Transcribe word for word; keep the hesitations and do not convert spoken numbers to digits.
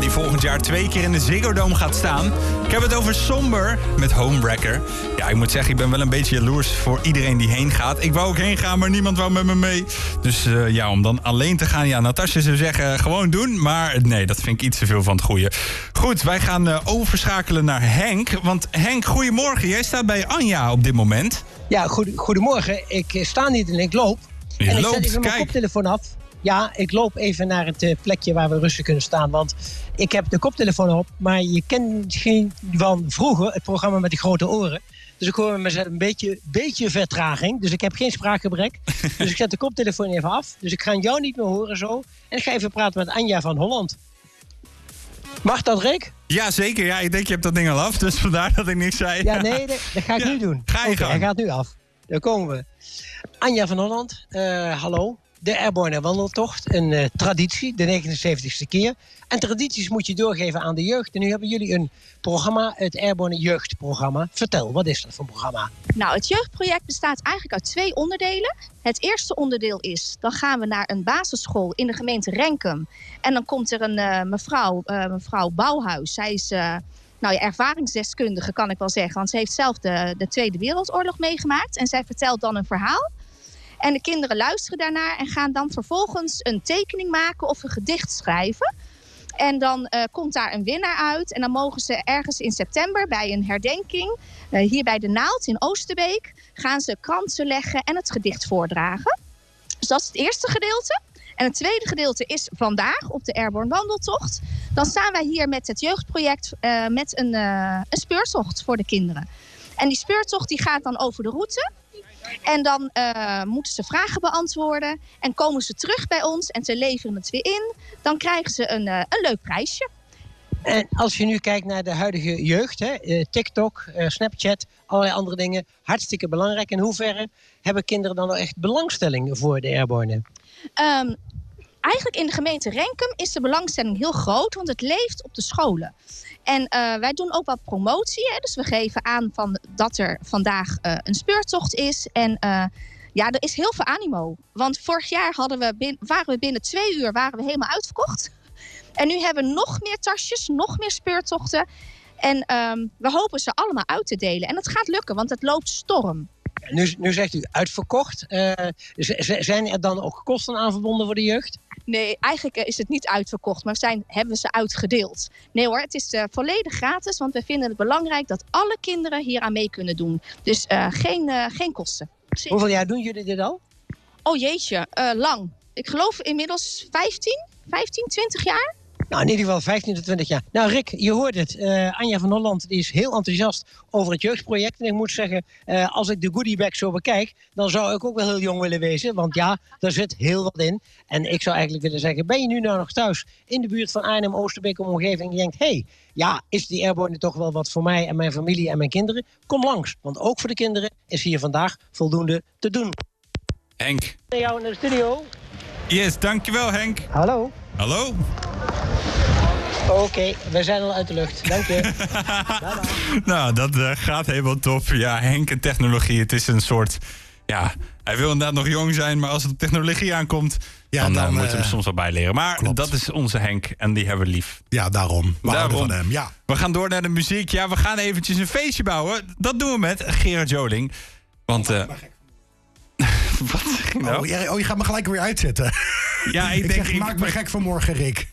die volgend jaar twee keer in de Ziggo Dome gaat staan. Ik heb het over Somber met Homewrecker. Ja, ik moet zeggen, ik ben wel een beetje jaloers voor iedereen die heen gaat. Ik wou ook heen gaan, maar niemand wou met me mee. Dus uh, ja, om dan alleen te gaan, ja, Natasja zou zeggen, gewoon doen. Maar nee, dat vind ik iets te veel van het goede. Goed, wij gaan uh, overschakelen naar Henk. Want Henk, goedemorgen. Jij staat bij Anja op dit moment. Ja, goed, goedemorgen. Ik sta niet en ik loop. Je en loopt, ik zet even mijn kijk. koptelefoon af. Ja, ik loop even naar het uh, plekje waar we rustig kunnen staan. Want ik heb de koptelefoon op. Maar je kent misschien van vroeger het programma met de grote oren. Dus ik hoor mezelf een beetje, beetje vertraging. Dus ik heb geen spraakgebrek. Dus ik zet de koptelefoon even af. Dus ik ga jou niet meer horen zo. En ik ga even praten met Anja van Holland. Mag dat, Rick? Ja, zeker. Ja, ik denk, je hebt dat ding al af. Dus vandaar dat ik niks zei. Ja, nee, dat, dat ga ik Ja, nu doen. ga je Oké, gang. hij gaat nu af. Daar komen we. Anja van Holland, uh, hallo. De Airborne Wandeltocht, een uh, traditie, de negenenzeventigste keer. En tradities moet je doorgeven aan de jeugd. En nu hebben jullie een programma, het Airborne Jeugdprogramma. Vertel, wat is dat voor een programma? Nou, het jeugdproject bestaat eigenlijk uit twee onderdelen. Het eerste onderdeel is, dan gaan we naar een basisschool in de gemeente Renkum. En dan komt er een uh, mevrouw, uh, mevrouw Bouwhuis. Zij is uh, nou ja, ervaringsdeskundige, kan ik wel zeggen. Want ze heeft zelf de, de Tweede Wereldoorlog meegemaakt. En zij vertelt dan een verhaal. En de kinderen luisteren daarnaar en gaan dan vervolgens een tekening maken of een gedicht schrijven. En dan uh, komt daar een winnaar uit. En dan mogen ze ergens in september bij een herdenking, uh, hier bij de Naald in Oosterbeek, gaan ze kransen leggen en het gedicht voordragen. Dus dat is het eerste gedeelte. En het tweede gedeelte is vandaag op de Airborne Wandeltocht. Dan staan wij hier met het jeugdproject uh, met een, uh, een speurtocht voor de kinderen. En die speurtocht die gaat dan over de route. En dan uh, moeten ze vragen beantwoorden. En komen ze terug bij ons en ze leveren het weer in. Dan krijgen ze een, uh, een leuk prijsje. En als je nu kijkt naar de huidige jeugd, hè, uh, TikTok, uh, Snapchat, allerlei andere dingen. Hartstikke belangrijk. In hoeverre hebben kinderen dan nog echt belangstelling voor de Airborne? Um, eigenlijk in de gemeente Renkum is de belangstelling heel groot. Want het leeft op de scholen. En uh, wij doen ook wat promotie. Hè? Dus we geven aan van dat er vandaag uh, een speurtocht is. En uh, ja, er is heel veel animo. Want vorig jaar hadden we bin- waren we binnen twee uur waren we helemaal uitverkocht. En nu hebben we nog meer tasjes, nog meer speurtochten. En um, we hopen ze allemaal uit te delen. En dat gaat lukken, want het loopt storm. Nu, nu zegt u uitverkocht. Uh, z- zijn er dan ook kosten aan verbonden voor de jeugd? Nee, eigenlijk is het niet uitverkocht, maar zijn, hebben we ze uitgedeeld. Nee hoor, het is uh, volledig gratis, want we vinden het belangrijk dat alle kinderen hier aan mee kunnen doen. Dus uh, geen, uh, geen kosten. Precies. Hoeveel jaar doen jullie dit al? Oh jeetje, uh, lang. Ik geloof inmiddels vijftien, vijftien, twintig jaar. Nou, in ieder geval vijftien tot twintig jaar. Nou, Rick, je hoort het. Uh, Anja van Holland die is heel enthousiast over het jeugdproject. En ik moet zeggen, uh, als ik de goodiebag zo bekijk, dan zou ik ook wel heel jong willen wezen. Want ja, daar zit heel wat in. En ik zou eigenlijk willen zeggen, ben je nu nou nog thuis in de buurt van Arnhem, Oosterbeek en omgeving en je denkt, hé, hey, ja, is die Airborne toch wel wat voor mij en mijn familie en mijn kinderen? Kom langs, want ook voor de kinderen is hier vandaag voldoende te doen. Henk. Naar jou naar de studio. Yes, dankjewel Henk. Hallo. Hallo. Oké, okay, we zijn al uit de lucht. Dank je. Nou, dat uh, gaat helemaal top. Ja, Henk en technologie, het is een soort... Ja, hij wil inderdaad nog jong zijn, maar als het op technologie aankomt... Ja, dan, dan uh, moeten we hem soms wel bijleren. Maar klopt. Dat is onze Henk en die hebben we lief. Ja, daarom. We daarom. van hem, ja. We gaan door naar de muziek. Ja, we gaan eventjes een feestje bouwen. Dat doen we met Gerard Joling. Want... Uh, Wat zeg je nou? Oh, ja, oh, je gaat me gelijk weer uitzetten. Ja, ik, ik denk... zeg, maak me gek vanmorgen, Rick.